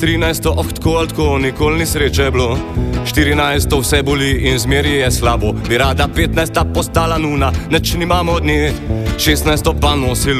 13, tako, nikoli ni sreče bilo. 14, vse boli in zmeri je slabo. Bi rada 15 postala nuna, neč nimamo od nje. 16 pa nosi